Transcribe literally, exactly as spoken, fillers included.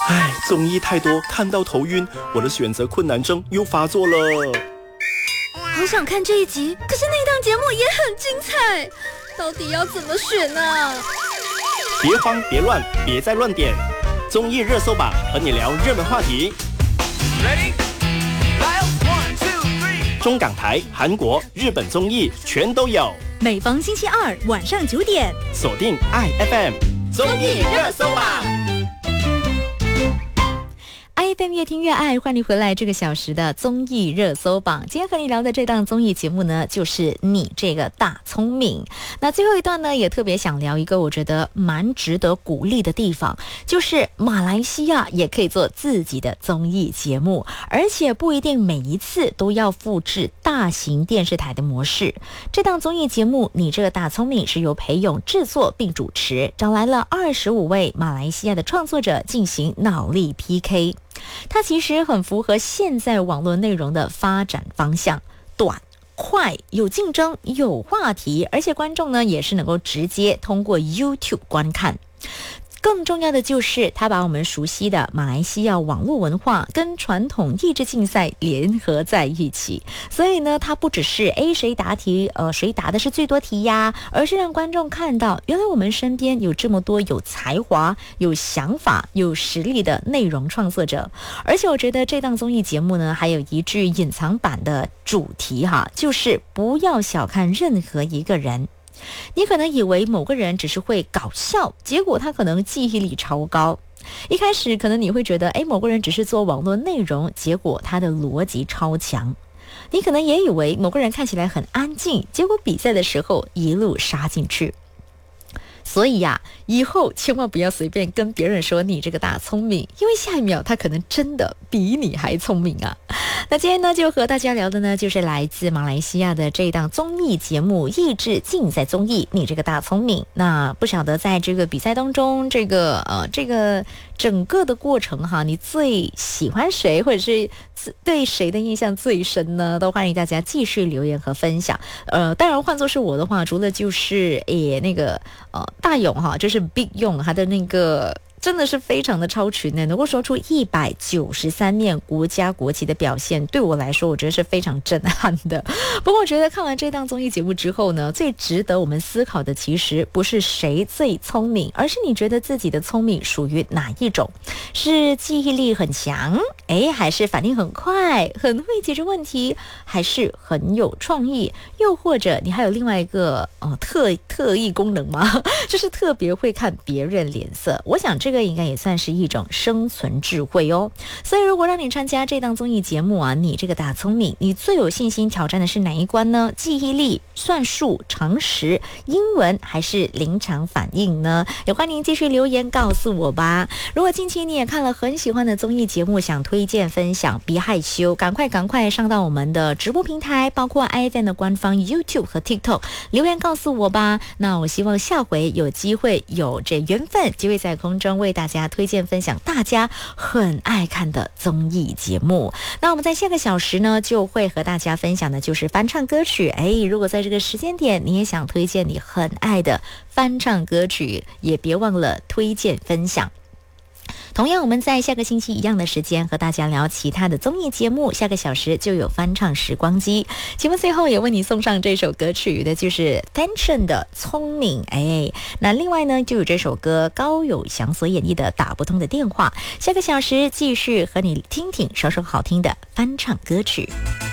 唉，综艺太多，看到头晕，我的选择困难症又发作了。 好想看这一集，可是那档节目也很精彩，到底要怎么选呢、啊？ 别慌别乱，别再乱点，综艺热搜榜和你聊热门话题。Ready? One, two, three. 中港台、韩国、日本综艺全都有。 每逢星期二晚上九点， 锁定 I F M 综艺热搜榜。 I F M 越听越爱，欢迎回来这个小时的综艺热搜榜。今天和你聊的这档综艺节目呢，就是你这个大聪明。那最后一段呢，也特别想聊一个我觉得蛮值得鼓励的地方，就是马来西亚也可以做自己的综艺节目，而且不一定每一次都要复制大型电视台的模式。这档综艺节目你这个大聪明是由裴勇制作并主持，找来了二十五位马来西亚的创作者进行脑力 P K。它其实很符合现在网络内容的发展方向，短、快、有竞争、有话题，而且观众呢也是能够直接通过 YouTube 观看。更重要的就是他把我们熟悉的马来西亚网络文化跟传统益智竞赛联合在一起，所以呢他不只是 A 谁答题呃谁答的是最多题呀，而是让观众看到原来我们身边有这么多有才华、有想法、有实力的内容创作者。而且我觉得这档综艺节目呢还有一句隐藏版的主题哈，就是不要小看任何一个人。你可能以为某个人只是会搞笑，结果他可能记忆力超高。一开始可能你会觉得，哎，某个人只是做网络内容，结果他的逻辑超强。你可能也以为某个人看起来很安静，结果比赛的时候一路杀进去。所以呀、啊，以后千万不要随便跟别人说你这个大聪明，因为下一秒他可能真的比你还聪明啊。那今天呢，就和大家聊的呢，就是来自马来西亚的这档综艺节目益智竞赛综艺你这个大聪明。那不晓得在这个比赛当中，这个呃这个整个的过程哈，你最喜欢谁，或者是对谁的印象最深呢？都欢迎大家继续留言和分享。呃，当然换作是我的话，除了就是诶那个呃大勇哈，就是 Big 勇他的那个。真的是非常的超群呢，能够说出一百九十三面国家国旗的表现，对我来说我觉得是非常震撼的。不过我觉得看完这档综艺节目之后呢，最值得我们思考的其实不是谁最聪明，而是你觉得自己的聪明属于哪一种，是记忆力很强，诶，还是反应很快，很会解决问题，还是很有创意，又或者你还有另外一个呃特特异功能吗？就是特别会看别人脸色。我想这个应该也算是一种生存智慧哦。所以如果让你参加这档综艺节目啊，你这个大聪明，你最有信心挑战的是哪一关呢？记忆力、算术、常识、英文还是临场反应呢？也欢迎继续留言告诉我吧。如果近期你也看了很喜欢的综艺节目，想推荐分享，别害羞，赶快赶快上到我们的直播平台，包括 I F M 的官方 YouTube 和 TikTok 留言告诉我吧。那我希望下回有机会有这缘分，机会在空中为大家推荐分享大家很爱看的综艺节目。那我们在下个小时呢，就会和大家分享的就是翻唱歌曲。哎，如果在这个时间点你也想推荐你很爱的翻唱歌曲，也别忘了推荐分享。同样我们在下个星期一样的时间和大家聊其他的综艺节目，下个小时就有翻唱时光机。节目最后也为你送上这首歌曲的就是 Tension 的聪明。哎，那另外呢就有这首歌高友翔所演绎的打不通的电话。下个小时继续和你听听首首好听的翻唱歌曲。